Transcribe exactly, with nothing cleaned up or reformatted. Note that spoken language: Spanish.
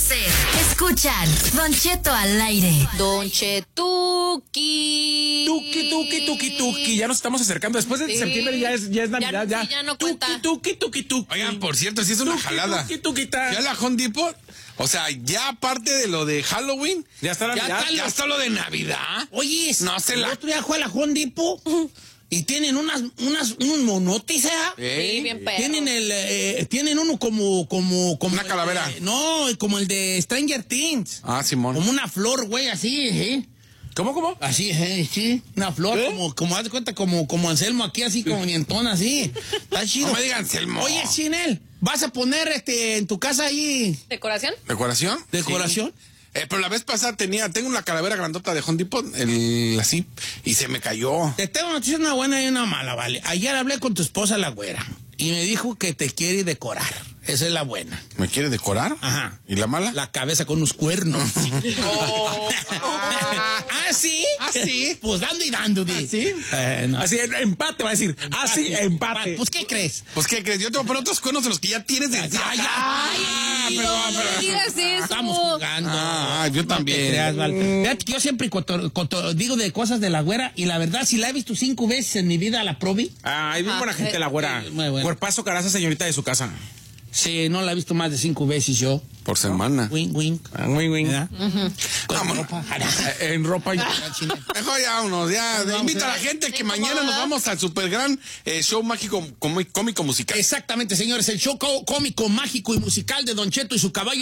hacer. Escuchan Don Cheto al aire. Don Chetuki. Tuki, tuki, tuki, tuki. Ya nos estamos acercando. Después de Sí. septiembre ya es, ya es Navidad. Ya- Ya, sí, ya no tuki, cuenta. tuki, tuki, tuki. Oigan, por cierto, sí es una Tuki, jalada. tuki, tuki, ta. Ya la Home Depot, o sea, ya aparte de lo de Halloween, Ya está la ya, Navidad. está, ya está lo de Navidad. Oye, No se el la- otro día fue a la Home Depot y tienen unas, unas, unos monotes, ¿eh? Sí, bien perro. Tienen el, eh, tienen uno como, como, como Una el calavera. de- no, como el de Stranger Things. Ah, Simón. Como una flor, güey, así, ¿eh? ¿Cómo, cómo? Así, ¿eh? Sí, una flor, ¿Qué? como, como, haz de cuenta, como, como Anselmo aquí, así, como nientón, así. Está chido. No me digan Anselmo. Oye, Chinel, ¿vas a poner, este, en tu casa ahí ¿Decoración? ¿Decoración? decoración? Eh, pero la vez pasada tenía, tengo una calavera grandota de Home Depot, el, así, y se me cayó. Te tengo una noticia, una buena y una mala, ¿vale? Ayer hablé con tu esposa, la güera, y me dijo que te quiere decorar. Esa es la buena. ¿Me quiere decorar? Ajá. ¿Y la mala? La cabeza con unos cuernos. Oh. ¿Ah, sí? ¿Ah, sí? Pues dando y dando, di. ¿Sí? Eh, no. Así, empate va a decir. Así, empate. Pues, ¿qué crees? Pues, ¿qué crees? Yo te voy a poner otros cuernos de los que ya tienes de... Ay, ay, Ah, ay, pero- no, pero- no digas eso. Estamos jugando. Ah, yo No también. te creas, Val. Fíjate que yo siempre coto- coto- digo de cosas de la güera, y la verdad, si la he visto cinco veces en mi vida, la probi. Ah, es bien Ajá. buena gente la güera. Sí, muy buena. Cuerpazo, caraza, señorita de su casa. Sí, no la he visto más de cinco veces yo. Por semana. Wing, wing. Ah, wing, wing. ¿Verdad? Con Vámonos. ropa. Eh, En ropa. y- Mejor ya vámonos, ya. Vamos, Invita a la eh. gente que Sí, mañana cómo nos va. vamos al super gran eh, show mágico, cómico musical. Exactamente, señores, el show có- cómico, mágico y musical de Don Cheto y su caballo